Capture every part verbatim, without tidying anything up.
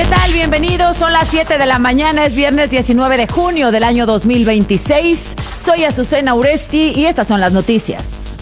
¿Qué tal? Bienvenidos, son las siete de la mañana, es viernes diecinueve de junio del año dos mil veintiséis. Soy Azucena Uresti y estas son las noticias.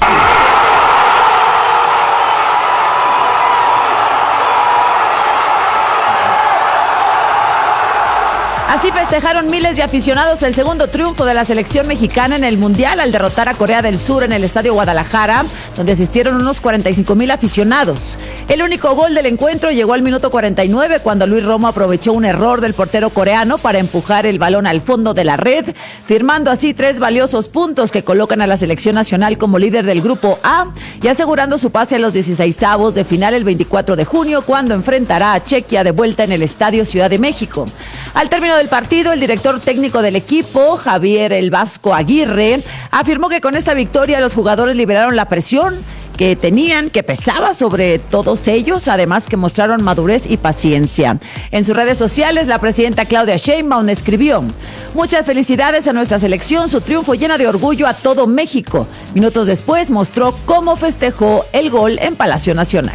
Así festejaron miles de aficionados el segundo triunfo de la selección mexicana en el Mundial al derrotar a Corea del Sur en el Estadio Guadalajara, donde asistieron unos cuarenta y cinco mil aficionados. El único gol del encuentro llegó al minuto cuarenta y nueve, cuando Luis Romo aprovechó un error del portero coreano para empujar el balón al fondo de la red, firmando así tres valiosos puntos que colocan a la selección nacional como líder del Grupo A y asegurando su pase a los dieciseisavos de final el veinticuatro de junio, cuando enfrentará a Chequia de vuelta en el Estadio Ciudad de México. Al término del partido, el director técnico del equipo, Javier El Vasco Aguirre, afirmó que con esta victoria los jugadores liberaron la presión que tenían, que pesaba sobre todos ellos, además que mostraron madurez y paciencia. En sus redes sociales, la presidenta Claudia Sheinbaum escribió: muchas felicidades a nuestra selección, su triunfo llena de orgullo a todo México. Minutos después mostró cómo festejó el gol en Palacio Nacional.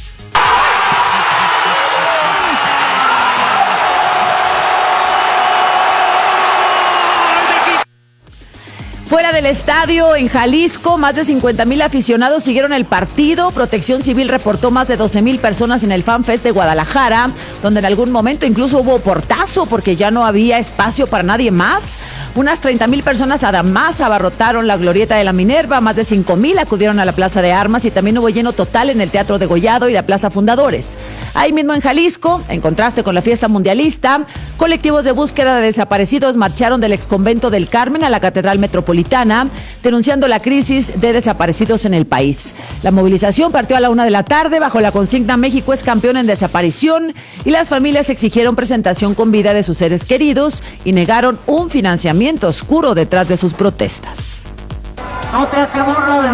Fuera del estadio, en Jalisco, más de cincuenta mil aficionados siguieron el partido. Protección Civil reportó más de doce mil personas en el Fan Fest de Guadalajara, donde en algún momento incluso hubo portazo porque ya no había espacio para nadie más. Unas treinta mil personas además abarrotaron la glorieta de la Minerva, más de cinco mil acudieron a la Plaza de Armas y también hubo lleno total en el Teatro Degollado y la Plaza Fundadores. Ahí mismo en Jalisco, en contraste con la fiesta mundialista, colectivos de búsqueda de desaparecidos marcharon del exconvento del Carmen a la Catedral Metropolitana, denunciando la crisis de desaparecidos en el país. La movilización partió a la una de la tarde bajo la consigna México es campeón en desaparición, y las familias exigieron presentación con vida de sus seres queridos y negaron un financiamiento oscuro detrás de sus protestas. No te hace burla de